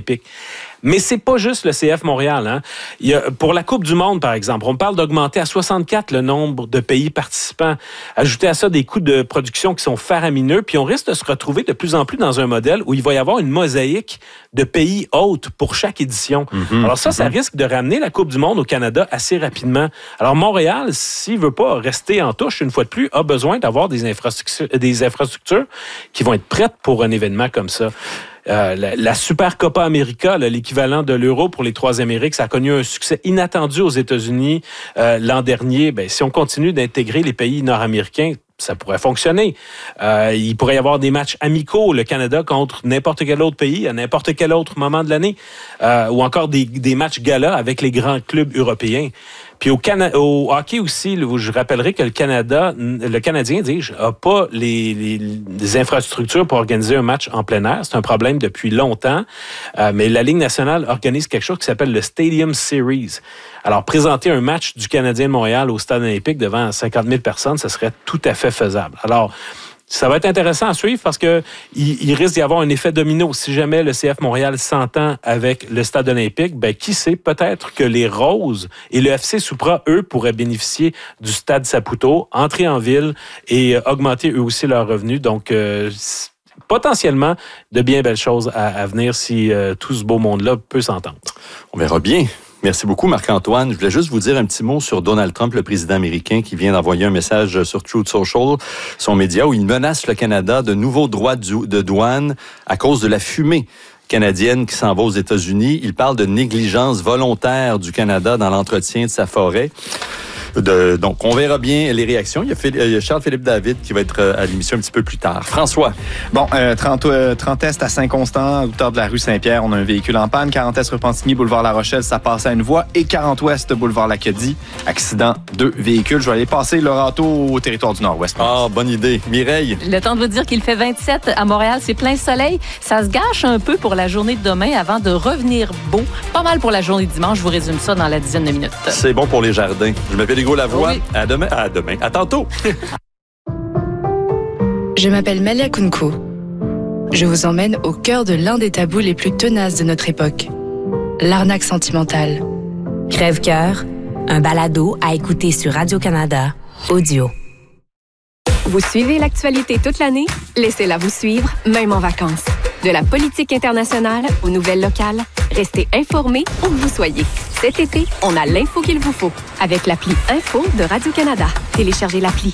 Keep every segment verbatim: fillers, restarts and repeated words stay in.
olympiques. Mais c'est pas juste le C F Montréal. Hein. Il y a, pour la Coupe du monde, par exemple, on parle d'augmenter à soixante-quatre le nombre de pays participants. Ajouter à ça des coûts de production qui sont faramineux, puis on risque de se retrouver de plus en plus dans un modèle où il va y avoir une mosaïque de pays hôtes pour chaque édition. Mm-hmm. Alors ça, ça mm-hmm. risque de ramener la Coupe du monde au Canada assez rapidement. Alors Montréal, s'il veut pas rester en touche une fois de plus, a besoin d'avoir des infrastructures, des infrastructures qui vont être prêtes pour un événement comme ça. Euh, la, la Super Copa América, là, l'équivalent de l'euro pour les trois Amériques, ça a connu un succès inattendu aux États-Unis euh, l'an dernier. Ben, si on continue d'intégrer les pays nord-américains, ça pourrait fonctionner. Euh, il pourrait y avoir des matchs amicaux, le Canada contre n'importe quel autre pays, à n'importe quel autre moment de l'année, euh, ou encore des, des matchs gala avec les grands clubs européens. Puis au, Cana- au hockey aussi, je rappellerai que le Canada, le Canadien, dis-je, n'a pas les, les, les infrastructures pour organiser un match en plein air. C'est un problème depuis longtemps. Euh, mais la Ligue nationale organise quelque chose qui s'appelle le Stadium Series. Alors, présenter un match du Canadien de Montréal au Stade olympique devant cinquante mille personnes, ça serait tout à fait faisable. Alors, ça va être intéressant à suivre parce que il, il risque d'y avoir un effet domino. Si jamais le C F Montréal s'entend avec le Stade olympique, ben qui sait, peut-être que les Roses et le F C Soupra, eux, pourraient bénéficier du Stade Saputo, entrer en ville et augmenter eux aussi leurs revenus. Donc, euh, potentiellement, de bien belles choses à, à venir si euh, tout ce beau monde-là peut s'entendre. On verra bien. Merci beaucoup, Marc-Antoine. Je voulais juste vous dire un petit mot sur Donald Trump, le président américain, qui vient d'envoyer un message sur Truth Social, son média, où il menace le Canada de nouveaux droits de douane à cause de la fumée canadienne qui s'en va aux États-Unis. Il parle de négligence volontaire du Canada dans l'entretien de sa forêt. De, donc, on verra bien les réactions. Il y a, Phil, il y a Charles-Philippe David qui va être à l'émission un petit peu plus tard. François. Bon, euh, trente, euh, trente Est à Saint-Constant, à hauteur de la rue Saint-Pierre, on a un véhicule en panne. quarante Est Repentigny, boulevard La Rochelle, ça passe à une voie. Et quarante Ouest, boulevard Lacadie, accident, deux véhicules. Je vais aller passer le râteau au territoire du Nord-Ouest. Ah, bonne idée. Mireille. Le temps de vous dire qu'il fait vingt-sept à Montréal, c'est plein soleil. Ça se gâche un peu pour la journée de demain avant de revenir beau. Pas mal pour la journée de dimanche. Je vous résume ça dans la dizaine de minutes. C'est bon pour les jardins. Je m'appelle Hugo Lavoie. Oui. À demain. À demain. À tantôt. Je m'appelle Malia Kounkou. Je vous emmène au cœur de l'un des tabous les plus tenaces de notre époque. L'arnaque sentimentale. Crève-cœur, un balado à écouter sur Radio-Canada, audio. Vous suivez l'actualité toute l'année? Laissez-la vous suivre, même en vacances. De la politique internationale aux nouvelles locales, restez informés où que vous soyez. Cet été, on a l'info qu'il vous faut avec l'appli Info de Radio-Canada. Téléchargez l'appli.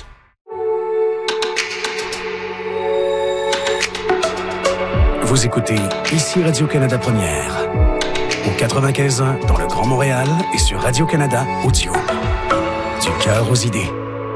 Vous écoutez ici Radio-Canada Première. Au quatre-vingt-quinze ans dans le Grand Montréal et sur Radio-Canada Audio. Du cœur aux idées.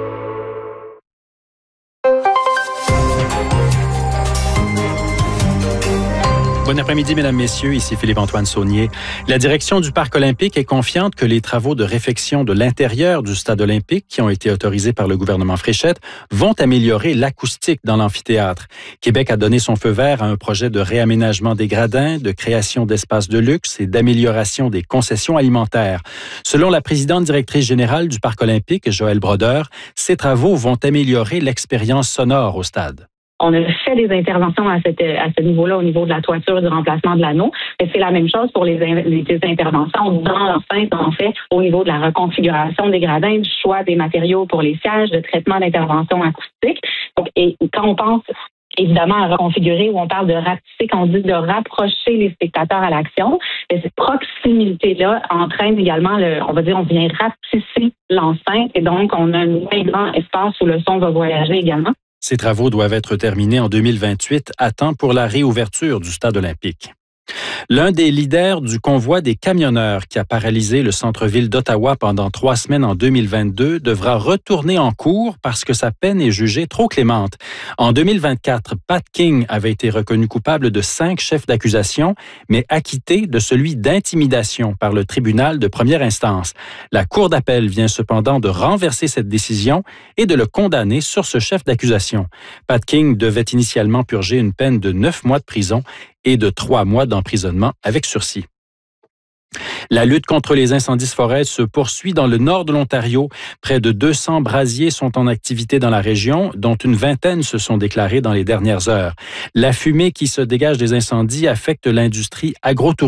Bon après-midi, mesdames, messieurs. Ici Philippe-Antoine Saunier. La direction du Parc olympique est confiante que les travaux de réfection de l'intérieur du stade olympique, qui ont été autorisés par le gouvernement Fréchette, vont améliorer l'acoustique dans l'amphithéâtre. Québec a donné son feu vert à un projet de réaménagement des gradins, de création d'espaces de luxe et d'amélioration des concessions alimentaires. Selon la présidente directrice générale du Parc olympique, Joëlle Brodeur, ces travaux vont améliorer l'expérience sonore au stade. On a fait des interventions à, cette, à ce niveau-là, au niveau de la toiture, du remplacement de l'anneau. Et c'est la même chose pour les, les interventions dans l'enceinte, en fait, au niveau de la reconfiguration des gradins, du choix des matériaux pour les sièges, de traitement d'intervention acoustique. Donc, et quand on pense évidemment à reconfigurer, où on parle de rapetisser, quand on dit de rapprocher les spectateurs à l'action, et cette proximité-là entraîne également, le, on va dire, on vient rapetisser l'enceinte, et donc on a un moins grand espace où le son va voyager également. Ces travaux doivent être terminés en deux mille vingt-huit, à temps pour la réouverture du stade olympique. L'un des leaders du convoi des camionneurs qui a paralysé le centre-ville d'Ottawa pendant trois semaines en deux mille vingt-deux devra retourner en cours parce que sa peine est jugée trop clémente. En deux mille vingt-quatre, Pat King avait été reconnu coupable de cinq chefs d'accusation, mais acquitté de celui d'intimidation par le tribunal de première instance. La Cour d'appel vient cependant de renverser cette décision et de le condamner sur ce chef d'accusation. Pat King devait initialement purger une peine de neuf mois de prison et de trois mois d'emprisonnement avec sursis. La lutte contre les incendies de forêt se poursuit dans le nord de l'Ontario. Près de deux cents brasiers sont en activité dans la région, dont une vingtaine se sont déclarés dans les dernières heures. La fumée qui se dégage des incendies affecte l'industrie agro-touristique